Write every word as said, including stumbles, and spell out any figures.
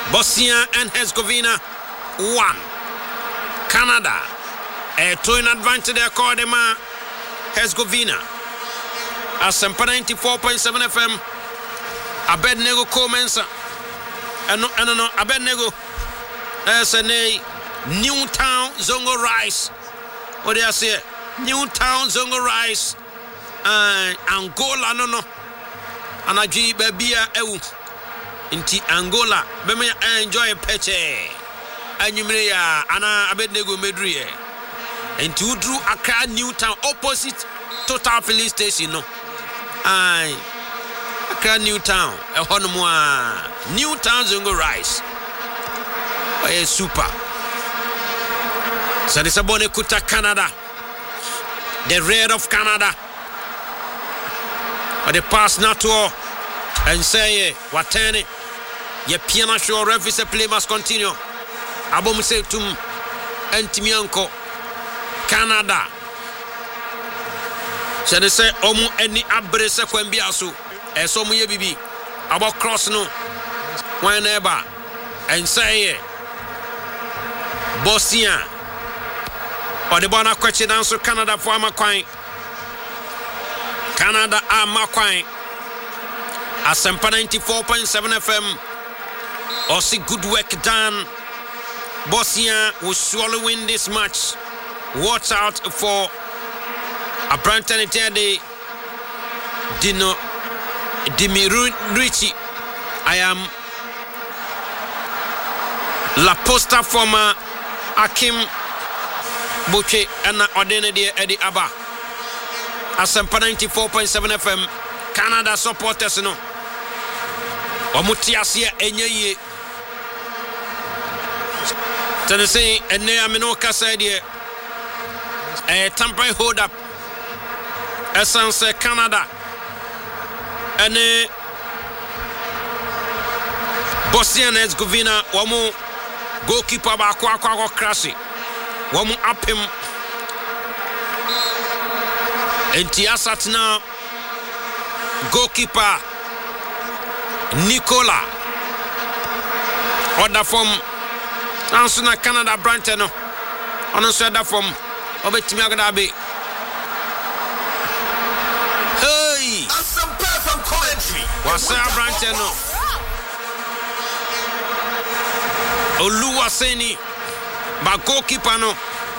Bosnia and Herzegovina one. Canada a two in advance there called them Herzegovina. Asempa ninety-four point seven F M. Abednego commence. And no, no, no, Abednego. S N A Newtown Zongo Rice. What do you say? Newtown Zongo Rice. Uh, Angola, no, no. Anaji Babia Ewu. Inti Angola. Beme enjoy peche. Anyumreya Ana Abednego Medrie. Inti Udru Accra Newtown opposite Total Filling Station, no. Aye. Accra Newtown. Ehonumwa. Newtown Zongo Rice. Oh, super. So this is Bone Kuta Canada. The Red of Canada. But the pass not to all. And say what ten ye piano show referee say play must continue. Abom say tum Antimianko Canada. So they say omu any abre se kwambia so. E so mu ye bibi. Abo cross no. Whenever and say Bosnia or the Bona question answer Canada for Amakwine. Canada Amakwine. Asempa ninety-four point seven F M. Or see good work done. Bosnia will surely win this match. Watch out for a Branton Itade Dino Dimirucci. I am La Posta former Akim Buche and Odene de Eddie Abba. Asempa ninety-four point seven F M. Canada supporters no. Omutiasia enye. Tennessee and near Minoka said here. A temporary hold up. Essence Canada. And uh, Bosnia and Herzegovina. Wamu goalkeeper ba kwa kwa crash. Wamu up him. Entiasat now. Goalkeeper Nicola. Order from Ansuna Canada Branton. On order from Obetimi Agadabe. Hey! Some perfect commentary. What's up, Branton? Oluwa Seni. But goalkeeper no.